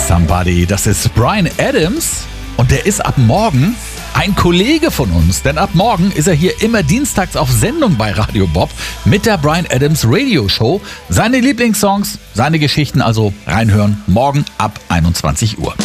Somebody. Das ist Bryan Adams und der ist ab morgen ein Kollege von uns, denn ab morgen ist er hier immer dienstags auf Sendung bei Radio Bob mit der Bryan Adams Radio Show. Seine Lieblingssongs, seine Geschichten, also reinhören, morgen ab 21 Uhr.